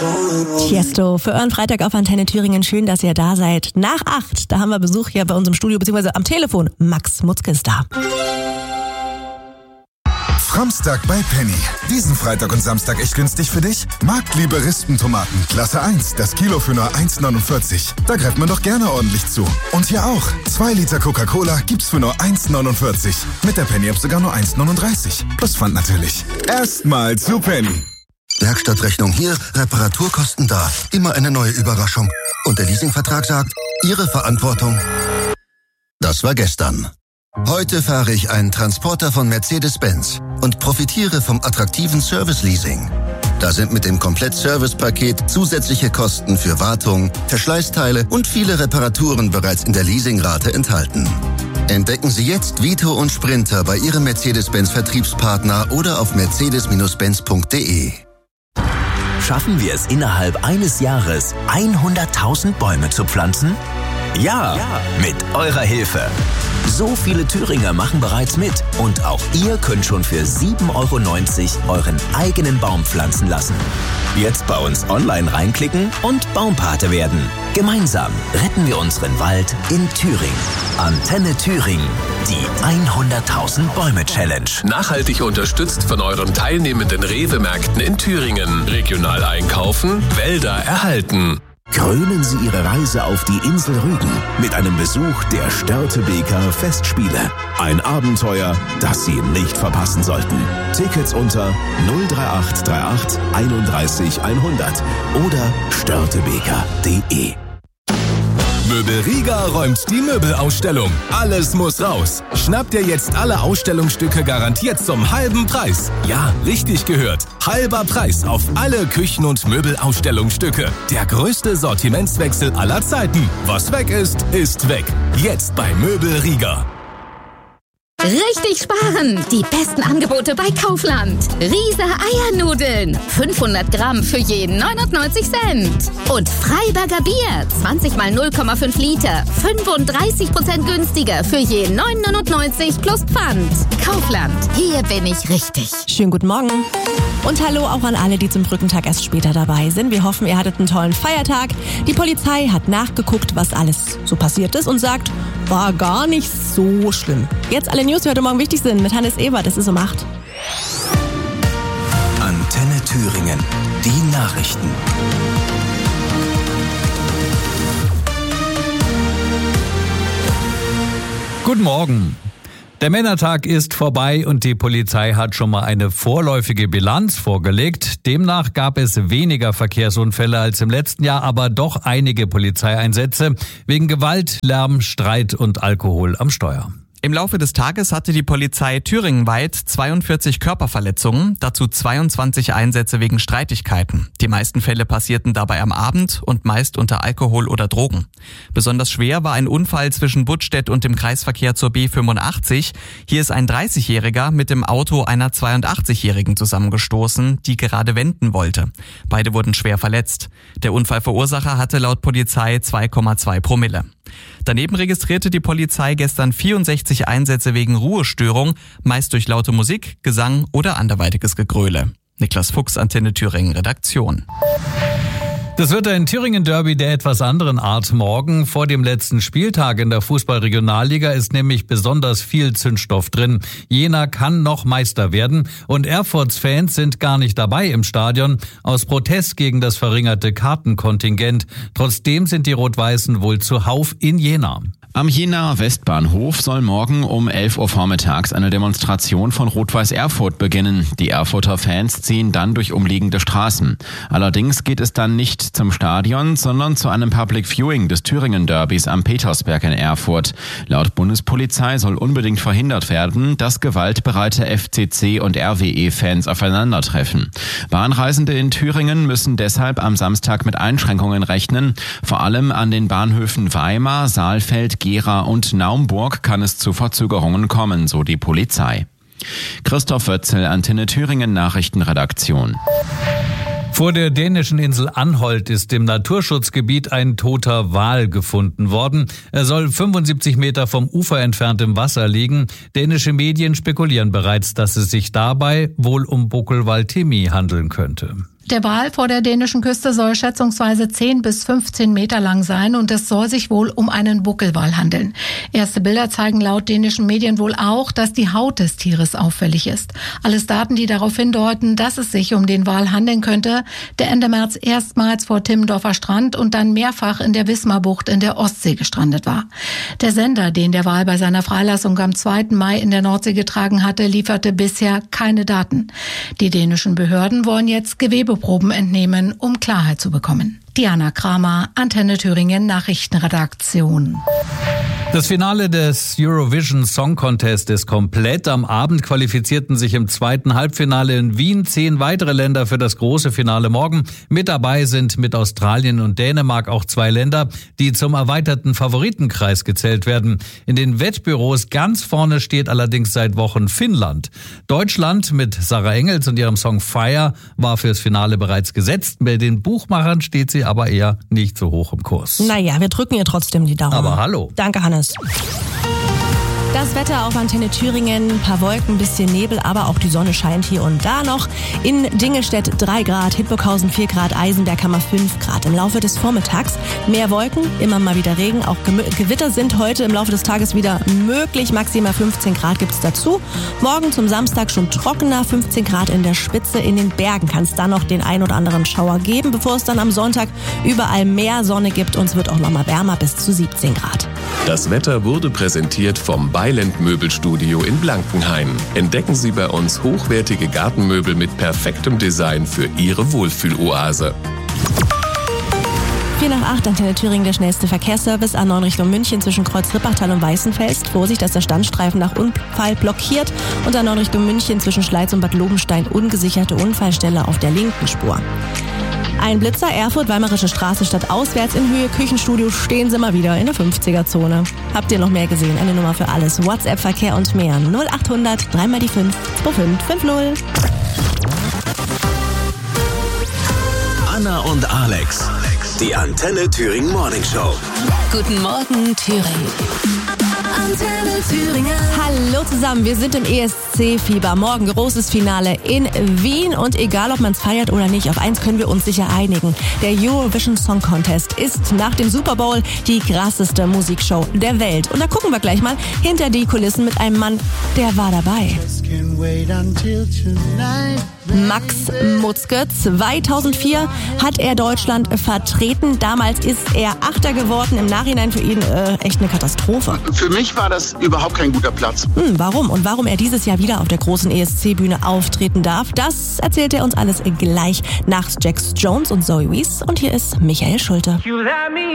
Tiesto für euren Freitag auf Antenne Thüringen. Schön, dass ihr da seid. Nach 8, da haben wir Besuch hier bei uns im Studio, beziehungsweise am Telefon. Max Mutzke ist da. Framstag bei Penny. Diesen Freitag und Samstag echt günstig für dich? Marktliebe Rispentomaten, Klasse 1, das Kilo für nur 1,49. Da greift man doch gerne ordentlich zu. Und hier auch, 2 Liter Coca-Cola gibt's für nur 1,49. Mit der Penny-App sogar nur 1,39. Plus Pfand natürlich. Erstmal zu Penny. Werkstattrechnung hier, Reparaturkosten da. Immer eine neue Überraschung. Und der Leasingvertrag sagt, Ihre Verantwortung. Das war gestern. Heute fahre ich einen Transporter von Mercedes-Benz und profitiere vom attraktiven Service-Leasing. Da sind mit dem Komplett-Service-Paket zusätzliche Kosten für Wartung, Verschleißteile und viele Reparaturen bereits in der Leasingrate enthalten. Entdecken Sie jetzt Vito und Sprinter bei Ihrem Mercedes-Benz-Vertriebspartner oder auf mercedes-benz.de. Schaffen wir es innerhalb eines Jahres, 100.000 Bäume zu pflanzen? Ja, mit eurer Hilfe. So viele Thüringer machen bereits mit und auch ihr könnt schon für 7,90 € euren eigenen Baum pflanzen lassen. Jetzt bei uns online reinklicken und Baumpate werden. Gemeinsam retten wir unseren Wald in Thüringen. Antenne Thüringen, die 100.000 Bäume Challenge. Nachhaltig unterstützt von euren teilnehmenden Rewe-Märkten in Thüringen. Regional einkaufen, Wälder erhalten. Krönen Sie Ihre Reise auf die Insel Rügen mit einem Besuch der Störtebeker Festspiele. Ein Abenteuer, das Sie nicht verpassen sollten. Tickets unter 03838 31 100 oder störtebeker.de. Möbel Rieger räumt die Möbelausstellung. Alles muss raus. Schnapp dir jetzt alle Ausstellungsstücke garantiert zum halben Preis. Ja, richtig gehört. Halber Preis auf alle Küchen- und Möbelausstellungsstücke. Der größte Sortimentswechsel aller Zeiten. Was weg ist, ist weg. Jetzt bei Möbel Rieger. Richtig sparen! Die besten Angebote bei Kaufland. Riese Eiernudeln. 500 Gramm für jeden 99 Cent. Und Freiberger Bier. 20 mal 0,5 Liter. 35% günstiger für jeden 9,99 plus Pfand. Kaufland. Hier bin ich richtig. Schönen guten Morgen. Und hallo auch an alle, die zum Brückentag erst später dabei sind. Wir hoffen, ihr hattet einen tollen Feiertag. Die Polizei hat nachgeguckt, was alles so passiert ist und sagt, war gar nicht so schlimm. Jetzt alle News, die heute Morgen wichtig sind, mit Hannes Ebert. Es ist um 8. Antenne Thüringen. Die Nachrichten. Guten Morgen. Der Männertag ist vorbei und die Polizei hat schon mal eine vorläufige Bilanz vorgelegt. Demnach gab es weniger Verkehrsunfälle als im letzten Jahr, aber doch einige Polizeieinsätze wegen Gewalt, Lärm, Streit und Alkohol am Steuer. Im Laufe des Tages hatte die Polizei thüringenweit 42 Körperverletzungen, dazu 22 Einsätze wegen Streitigkeiten. Die meisten Fälle passierten dabei am Abend und meist unter Alkohol oder Drogen. Besonders schwer war ein Unfall zwischen Buttstedt und dem Kreisverkehr zur B85. Hier ist ein 30-Jähriger mit dem Auto einer 82-Jährigen zusammengestoßen, die gerade wenden wollte. Beide wurden schwer verletzt. Der Unfallverursacher hatte laut Polizei 2,2 Promille. Daneben registrierte die Polizei gestern 64 Einsätze wegen Ruhestörung, meist durch laute Musik, Gesang oder anderweitiges Gegröle. Niklas Fuchs, Antenne Thüringen, Redaktion. Das wird ein Thüringen-Derby der etwas anderen Art morgen. Vor dem letzten Spieltag in der Fußball-Regionalliga ist nämlich besonders viel Zündstoff drin. Jena kann noch Meister werden und Erfurts Fans sind gar nicht dabei im Stadion aus Protest gegen das verringerte Kartenkontingent. Trotzdem sind die Rot-Weißen wohl zuhauf in Jena. Am Jenaer Westbahnhof soll morgen um 11 Uhr vormittags eine Demonstration von Rot-Weiß Erfurt beginnen. Die Erfurter Fans ziehen dann durch umliegende Straßen. Allerdings geht es dann nicht zum Stadion, sondern zu einem Public Viewing des Thüringen-Derbys am Petersberg in Erfurt. Laut Bundespolizei soll unbedingt verhindert werden, dass gewaltbereite FCC- und RWE-Fans aufeinandertreffen. Bahnreisende in Thüringen müssen deshalb am Samstag mit Einschränkungen rechnen. Vor allem an den Bahnhöfen Weimar, Saalfeld, Gera und Naumburg kann es zu Verzögerungen kommen, so die Polizei. Christoph Wötzel, Antenne Thüringen Nachrichtenredaktion. Vor der dänischen Insel Anholt ist im Naturschutzgebiet ein toter Wal gefunden worden. Er soll 75 Meter vom Ufer entfernt im Wasser liegen. Dänische Medien spekulieren bereits, dass es sich dabei wohl um Buckelwal Timi handeln könnte. Der Wal vor der dänischen Küste soll schätzungsweise 10 bis 15 Meter lang sein und es soll sich wohl um einen Buckelwal handeln. Erste Bilder zeigen laut dänischen Medien wohl auch, dass die Haut des Tieres auffällig ist. Alles Daten, die darauf hindeuten, dass es sich um den Wal handeln könnte, der Ende März erstmals vor Timmendorfer Strand und dann mehrfach in der Wismarbucht in der Ostsee gestrandet war. Der Sender, den der Wal bei seiner Freilassung am 2. Mai in der Nordsee getragen hatte, lieferte bisher keine Daten. Die dänischen Behörden wollen jetzt Gewebeproben entnehmen, um Klarheit zu bekommen. Diana Kramer, Antenne Thüringen Nachrichtenredaktion. Das Finale des Eurovision Song Contest ist komplett. Am Abend qualifizierten sich im zweiten Halbfinale in Wien 10 weitere Länder für das große Finale morgen. Mit dabei sind mit Australien und Dänemark auch 2 Länder, die zum erweiterten Favoritenkreis gezählt werden. In den Wettbüros ganz vorne steht allerdings seit Wochen Finnland. Deutschland mit Sarah Engels und ihrem Song Fire war fürs Finale bereits gesetzt. Bei den Buchmachern steht sie aber eher nicht so hoch im Kurs. Naja, wir drücken ihr trotzdem die Daumen. Aber hallo. Danke, Hannes. Das Wetter auf Antenne Thüringen, ein paar Wolken, bisschen Nebel, aber auch die Sonne scheint hier und da noch. In Dingelstedt 3 Grad, Hildburghausen 4 Grad, Eisenberg haben wir 5 Grad. Im Laufe des Vormittags mehr Wolken, immer mal wieder Regen. Auch Gewitter sind heute im Laufe des Tages wieder möglich. Maximal 15 Grad gibt's dazu. Morgen zum Samstag schon trockener, 15 Grad in der Spitze. In den Bergen kann es dann noch den ein oder anderen Schauer geben, bevor es dann am Sonntag überall mehr Sonne gibt. Und es wird auch noch mal wärmer bis zu 17 Grad. Das Wetter wurde präsentiert vom Beiland Möbelstudio in Blankenhain. Entdecken Sie bei uns hochwertige Gartenmöbel mit perfektem Design für Ihre Wohlfühloase. 7:45, Antenne Thüringen, der schnellste Verkehrsservice. A9 Richtung München zwischen Kreuz-Rippachtal und Weißenfels. Vorsicht, dass der Standstreifen nach Unfall blockiert. Und A9 Richtung München zwischen Schleiz und Bad Lobenstein ungesicherte Unfallstelle auf der linken Spur. Ein Blitzer, Erfurt, Weimarische Straße statt auswärts in Höhe Küchenstudio, stehen Sie mal wieder in der 50er-Zone. Habt ihr noch mehr gesehen? Eine Nummer für alles. WhatsApp, Verkehr und mehr. 0800 3 die 5 2550. Anna und Alex. Die Antenne Thüringen Morning Show. Guten Morgen, Thüringen. Antenne Thüringen. Hallo zusammen, wir sind im ESC-Fieber. Morgen großes Finale in Wien. Und egal, ob man es feiert oder nicht, auf eins können wir uns sicher einigen. Der Eurovision Song Contest ist nach dem Super Bowl die krasseste Musikshow der Welt. Und da gucken wir gleich mal hinter die Kulissen mit einem Mann, der war dabei. Max Mutzke. 2004 hat er Deutschland vertreten. Damals ist er Achter geworden. Im Nachhinein für ihn echt eine Katastrophe. Für mich war das überhaupt kein guter Platz. Warum? Und warum er dieses Jahr wieder auf der großen ESC-Bühne auftreten darf, das erzählt er uns alles gleich nach Jax Jones und Zoe Wees. Und hier ist Michael Schulte.